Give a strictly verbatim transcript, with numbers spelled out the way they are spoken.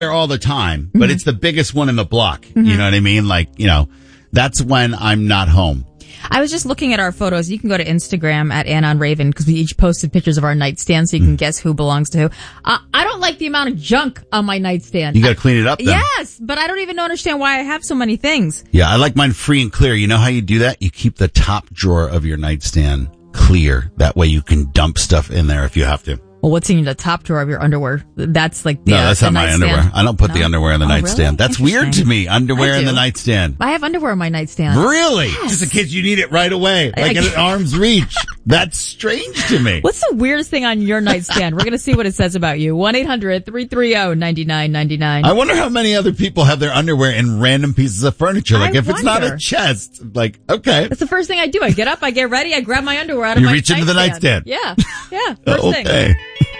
there all the time, but Mm-hmm. it's the biggest one in the block. Mm-hmm. You know what I mean? Like, you know, that's when I'm not home. I was just looking at our photos. You can go to Instagram at Ann on Raven because we each posted pictures of our nightstand so you can guess who belongs to who. Uh, I don't like the amount of junk on my nightstand. You got to clean it up then. Yes, but I don't even understand why I have so many things. Yeah, I like mine free and clear. You know how you do that? You keep the top drawer of your nightstand clear. That way you can dump stuff in there if you have to. Well, what's in the top drawer of your underwear? That's like the No, that's uh, the not my nightstand. underwear. I don't put No? the underwear in the Oh, nightstand. really? That's weird to me. Underwear I in the do. nightstand. I have underwear on my nightstand. Really? Yes. Just in case you need it right away, like I- at arm's reach. That's strange to me. What's the weirdest thing on your nightstand? We're going to see what it says about you. one eight hundred three three zero nine nine nine nine. I wonder how many other people have their underwear in random pieces of furniture. Like I if it's not a wonder. chest, like, okay. That's the first thing I do. I get up, I get ready, I grab my underwear out of You my reach into the nightstand. Yeah, yeah. First thing. Okay.